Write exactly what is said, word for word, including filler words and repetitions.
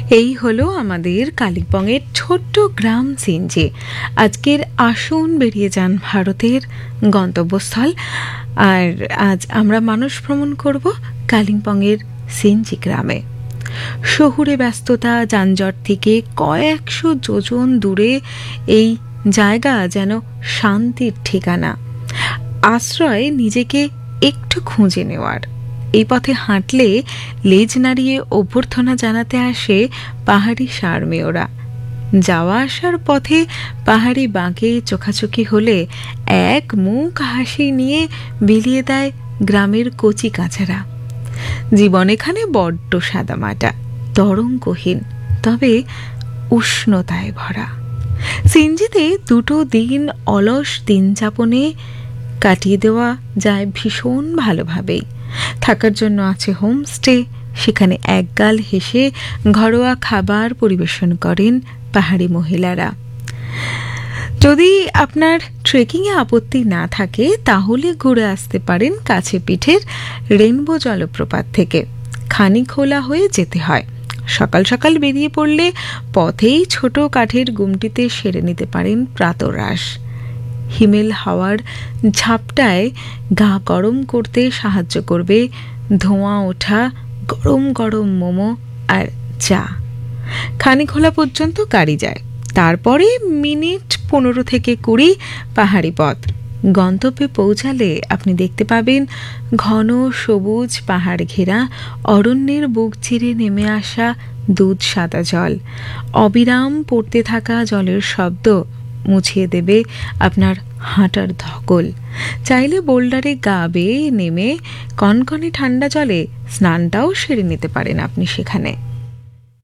এই হলো আমাদের কালিম্পংয়ের ছোট্ট গ্রাম সিনজি। আজকের আসুন বেরিয়ে যান ভারতের গন্তব্যস্থল। আর আজ আমরা মানুষ ভ্রমণ করব কালিম্পংয়ের সিনজি গ্রামে। শহুরে ব্যস্ততা যানজট থেকে কয়েকশো যোজন দূরে এই জায়গা যেন শান্তির ঠিকানা, আশ্রয় নিজেকে একটু খুঁজে নেওয়ার। এই পথে হাঁটলে লেজ নাড়িয়ে অভ্যর্থনা জানাতে আসে পাহাড়ি সারমেয়রা। যাওয়া আসার পথে পাহাড়ি বাঁকে চোখাচোখি হলে এক মুখ হাসি নিয়ে বিলিয়ে দেয় গ্রামের কচি কাঁচারা। জীবন এখানে বড্ড সাদামাটা, তরঙ্গহীন, তবে উষ্ণতায় ভরা। সিনজিতে দুটো দিন অলস দিন যাপনে কাটিয়ে দেওয়া যায় ভীষণ ভালোভাবেই। থাকার জন্য আছে হোমস্টে, সেখানে একগাল হেসে ঘরোয়া খাবার পরিবেশন করেন পাহাড়ি মহিলারা। যদি আপনার ট্রেকিংয়ে আপত্তি না থাকে তাহলে ঘুরে আসতে পারেন কাছে পিঠের রেনবো জলপ্রপাত থেকে। খানি খোলা হয়ে যেতে হয়। সকাল সকাল বেরিয়ে পড়লে পথেই ছোট কাঠের গুমটিতে সেরে নিতে পারেন প্রাতরাশ। হিমেল হাওয়ার ঝাপটায় গা গরম করতে সাহায্য করবে ধোঁয়া ওঠা গরম গরম মোমো আর চা। খানিখোলা পর্যন্ত গাড়ি যায়, তারপরে মিনিট পনেরো থেকে কুড়ি পাহাড়ি পথ। গন্তব্যে পৌঁছালে আপনি দেখতে পাবেন ঘন সবুজ পাহাড় ঘেরা অরণ্যের বুক চিরে নেমে আসা দুধ সাদা জল। অবিরাম পড়তে থাকা জলের শব্দ মুছিয়ে দেবে আপনার হাঁটার ধকল। চাইলে বোল্ডারে গা বেয়ে নেমে কনকনে ঠান্ডা জলে স্নানটাও সেরে নিতে পারেন আপনি সেখানে।